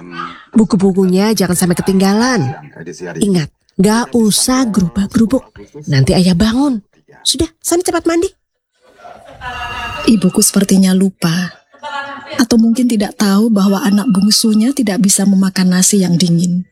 Buku-bukunya jangan sampai ketinggalan. Ingat, gak usah gerubak-gerubuk. Nanti ayah bangun. Sudah, sana cepat mandi. Ibuku sepertinya lupa. Atau mungkin tidak tahu bahwa anak bungsunya tidak bisa memakan nasi yang dingin.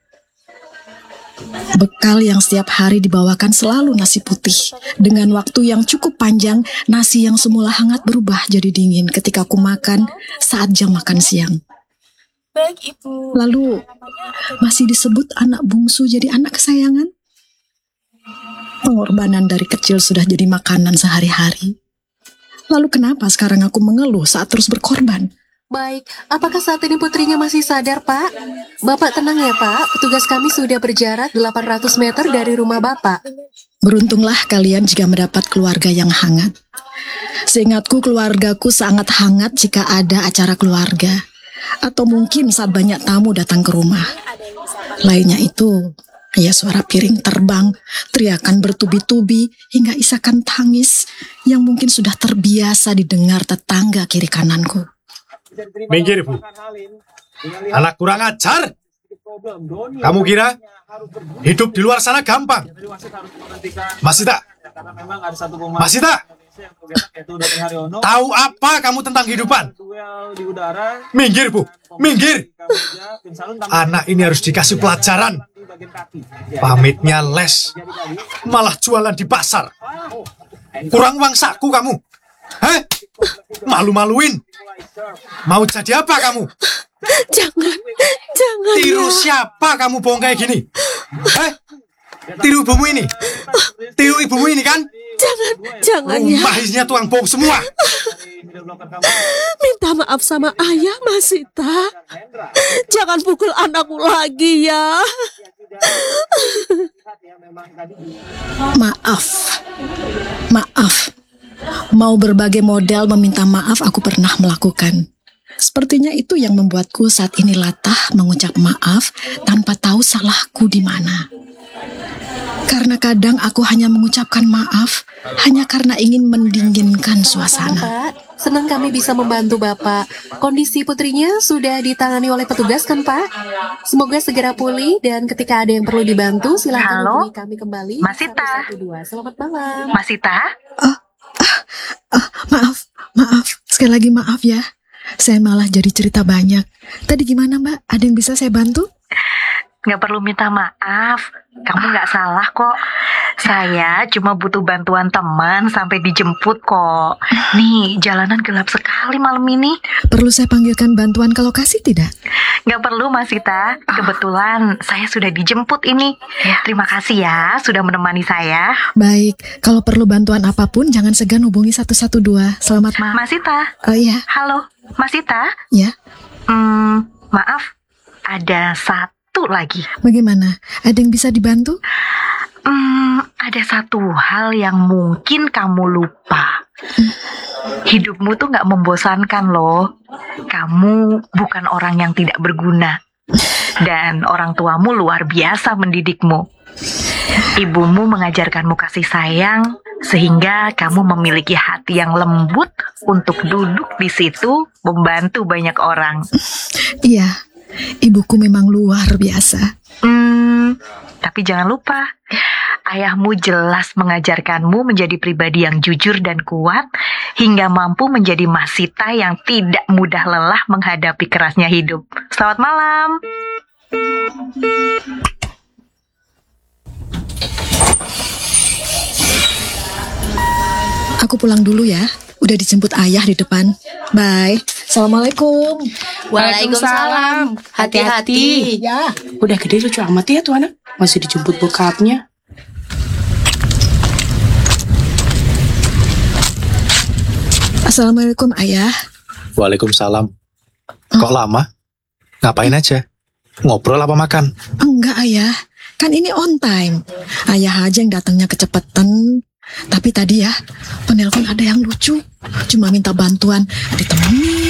Bekal yang setiap hari dibawakan selalu nasi putih. Dengan waktu yang cukup panjang, nasi yang semula hangat berubah jadi dingin ketika aku makan saat jam makan siang. Baik, Ibu. Lalu, masih disebut anak bungsu jadi anak kesayangan? Pengorbanan dari kecil sudah jadi makanan sehari-hari. Lalu kenapa sekarang aku mengeluh saat terus berkorban? Baik, apakah saat ini putrinya masih sadar, Pak? Bapak tenang ya, Pak. Petugas kami sudah berjarak 800 meter dari rumah Bapak. Beruntunglah kalian jika mendapat keluarga yang hangat. Seingatku keluargaku sangat hangat jika ada acara keluarga. Atau mungkin saat banyak tamu datang ke rumah. Lainnya itu, ya suara piring terbang, teriakan bertubi-tubi, hingga isakan tangis yang mungkin sudah terbiasa didengar tetangga kiri kananku. Minggir, Bu. Anak kurang ajar. Kamu kira hidup di luar sana gampang? Masih tak? Masih tak? Tahu apa kamu tentang kehidupan? Minggir, Bu. Minggir. Anak ini harus dikasih pelajaran. Pamitnya les, malah jualan di pasar. Kurang uang saku kamu. Heh? Malu-maluin. Mau jadi apa kamu? Jangan Tiru ya. siapa kamu bohong kayak gini? Tiru ibumu ini? Tiru ibumu ini kan? Jangan ya. Rumah isinya tukang bohong semua. Minta maaf sama ayah, Masita. Jangan pukul anakku lagi ya. Maaf. Mau berbagai model meminta maaf aku pernah melakukan. Sepertinya itu yang membuatku saat ini latah mengucap maaf tanpa tahu salahku di mana. Karena kadang aku hanya mengucapkan maaf hanya karena ingin mendinginkan suasana. Pak, senang kami bisa membantu Bapak. Kondisi putrinya sudah ditangani oleh petugas kan, Pak? Semoga segera pulih dan ketika ada yang perlu dibantu silakan Halo? hubungi kami kembali. Masita? 112. Selamat malam. Masita? Maaf. Sekali lagi maaf ya. Saya malah jadi cerita banyak. Tadi gimana, Mbak? Ada yang bisa saya bantu? Nggak perlu minta maaf. Kamu nggak salah kok. Saya cuma butuh bantuan teman sampai dijemput kok. Nih, jalanan gelap sekali malam ini. Perlu saya panggilkan bantuan ke lokasi tidak? Nggak perlu, Masita. Kebetulan saya sudah dijemput ini. Terima kasih ya sudah menemani saya. Baik, kalau perlu bantuan apapun jangan segan hubungi 112. Selamat malam. Masita. Oh iya, Halo, Masita. ya. Maaf, ada satu lagi. Bagaimana? Ada yang bisa dibantu? Ada satu hal yang mungkin kamu lupa. Hidupmu tuh gak membosankan loh. Kamu bukan orang yang tidak berguna. Dan orang tuamu luar biasa mendidikmu. Ibumu mengajarkanmu kasih sayang, sehingga kamu memiliki hati yang lembut untuk duduk di situ membantu banyak orang. Iya, ibuku memang luar biasa. Tapi jangan lupa, ayahmu jelas mengajarkanmu menjadi pribadi yang jujur dan kuat, hingga mampu menjadi Masita yang tidak mudah lelah menghadapi kerasnya hidup. Selamat malam. Aku pulang dulu ya. Udah dijemput ayah di depan. Bye. Assalamualaikum. Waalaikumsalam. Hati-hati. Ya. Udah gede lucu amat ya tuh anak. Masih dijemput bokapnya. Assalamualaikum ayah. Waalaikumsalam. Kok lama? Ngapain aja? Ngobrol apa makan? Enggak ayah. Kan ini on time. Ayah aja yang datangnya kecepetan. Tapi tadi ya, penelpon ada yang lucu. Cuma minta bantuan ditemani